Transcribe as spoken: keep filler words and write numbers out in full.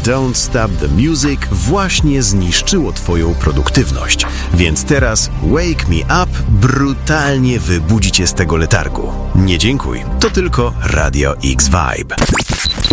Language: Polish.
Don't Stop the Music właśnie zniszczyło twoją produktywność. Więc teraz Wake Me Up brutalnie wybudzi cię z tego letargu. Nie dziękuj, to tylko Radio X Vibe.